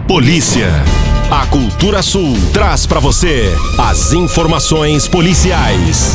Polícia. A Cultura Sul traz para você as informações policiais.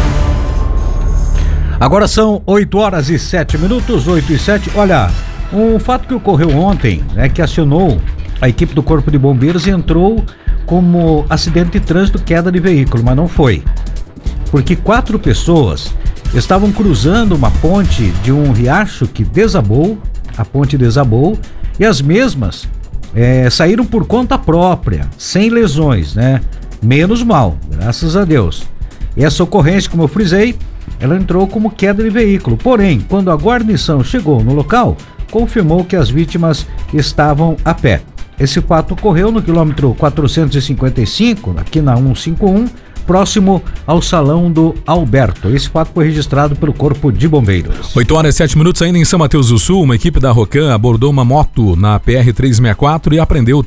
Agora são 8h07, 8h07. Olha, um fato que ocorreu ontem, que acionou a equipe do Corpo de Bombeiros e entrou como acidente de trânsito, queda de veículo, mas não foi. Porque 4 pessoas estavam cruzando uma ponte de um riacho que desabou, a ponte desabou, e as mesmas saíram por conta própria, sem lesões, Menos mal, graças a Deus. Essa ocorrência, como eu frisei, ela entrou como queda de veículo. Porém, quando a guarnição chegou no local, confirmou que as vítimas estavam a pé. Esse fato ocorreu no quilômetro 455, aqui na 151, próximo ao Salão do Alberto. Esse fato foi registrado pelo Corpo de Bombeiros. 8h07 ainda em São Mateus do Sul, uma equipe da Rocan abordou uma moto na PR-364 e apreendeu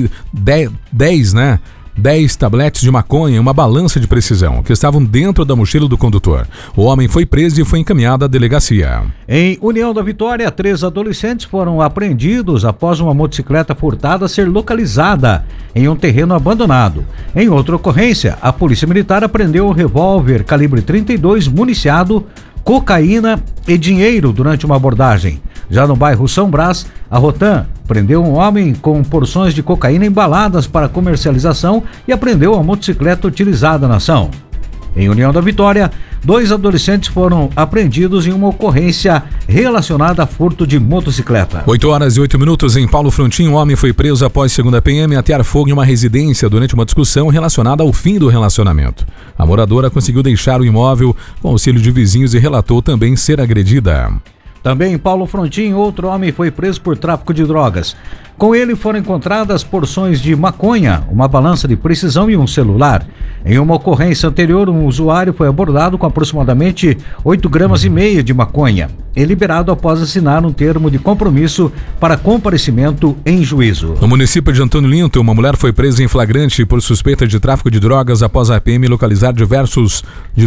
10 tabletes de maconha e uma balança de precisão, que estavam dentro da mochila do condutor. O homem foi preso e foi encaminhado à delegacia. Em União da Vitória, 3 adolescentes foram apreendidos após uma motocicleta furtada ser localizada em um terreno abandonado. Em outra ocorrência, a Polícia Militar apreendeu um revólver calibre 32 municiado, cocaína e dinheiro durante uma abordagem. Já no bairro São Brás, a Rotan prendeu um homem com porções de cocaína embaladas para comercialização e apreendeu a motocicleta utilizada na ação. Em União da Vitória, 2 adolescentes foram apreendidos em uma ocorrência relacionada a furto de motocicleta. 8h08 em Paulo Frontin, um homem foi preso após, segundo a PM, atear fogo em uma residência durante uma discussão relacionada ao fim do relacionamento. A moradora conseguiu deixar o imóvel com auxílio de vizinhos e relatou também ser agredida. Também em Paulo Frontin, outro homem foi preso por tráfico de drogas. Com ele foram encontradas porções de maconha, uma balança de precisão e um celular. Em uma ocorrência anterior, um usuário foi abordado com aproximadamente 8,5 gramas de maconha e liberado após assinar um termo de compromisso para comparecimento em juízo. No município de Antônio Linto, uma mulher foi presa em flagrante por suspeita de tráfico de drogas após a PM localizar diversos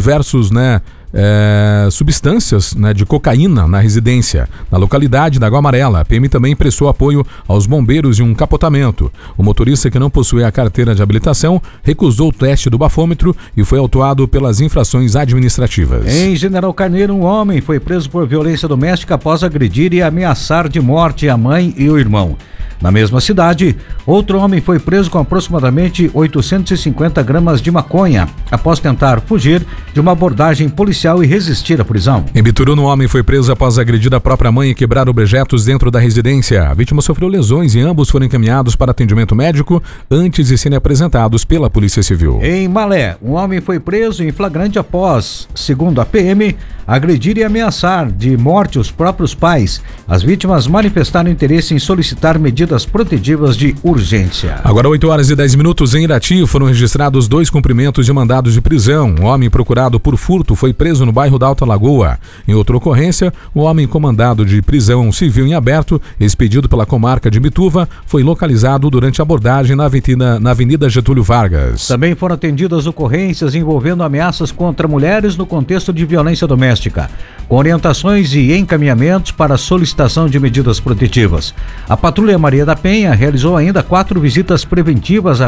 substâncias de cocaína na residência, na localidade da Água Amarela. A PM também prestou apoio aos bombeiros em um capotamento. O motorista, que não possuía a carteira de habilitação, recusou o teste do bafômetro e foi autuado pelas infrações administrativas. Em General Carneiro, um homem foi preso por violência doméstica após agredir e ameaçar de morte a mãe e o irmão. Na mesma cidade, outro homem foi preso com aproximadamente 850 gramas de maconha após tentar fugir de uma abordagem policial e resistir à prisão. Em Bituruna, um homem foi preso após agredir a própria mãe e quebrar objetos dentro da residência. A vítima sofreu lesões e ambos foram encaminhados para atendimento médico antes de serem apresentados pela Polícia Civil. Em Malé, um homem foi preso em flagrante após, segundo a PM, agredir e ameaçar de morte os próprios pais. As vítimas manifestaram interesse em solicitar medidas protetivas de urgência. Agora 8h10 em Irati, foram registrados 2 cumprimentos de mandados de prisão. Um homem procurado por furto foi preso no bairro da Alta Lagoa. Em outra ocorrência, um homem com mandado de prisão civil em aberto, expedido pela comarca de Mituva, foi localizado durante abordagem na Avenida Getúlio Vargas. Também foram atendidas ocorrências envolvendo ameaças contra mulheres no contexto de violência doméstica, com orientações e encaminhamentos para solicitação de medidas protetivas. A Patrulha Maria da Penha realizou ainda 4 visitas preventivas a